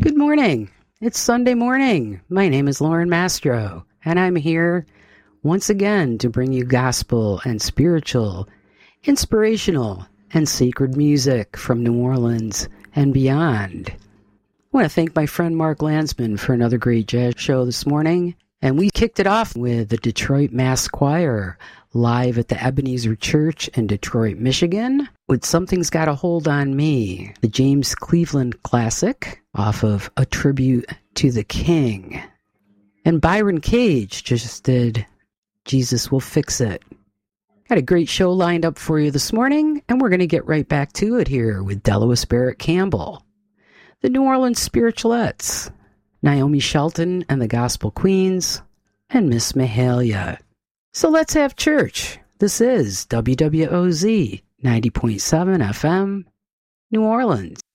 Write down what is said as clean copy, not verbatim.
Good morning. It's Sunday morning. My name is Lauren Mastro, and I'm here once again to bring you gospel and spiritual, inspirational, and sacred music from New Orleans and beyond. I want to thank my friend Mark Landsman for another great jazz show this morning. And we kicked it off with the Detroit Mass Choir live at the Ebenezer Church in Detroit, Michigan, with Something's Got a Hold on Me, the James Cleveland classic off of A Tribute to the King. And Byron Cage just did Jesus Will Fix It. Got a great show lined up for you this morning, and we're going to get right back to it here with Delois Barrett Campbell, the New Orleans Spiritualettes, Naomi Shelton and the Gospel Queens, and Miss Mahalia. So let's have church. This is WWOZ 90.7 FM, New Orleans.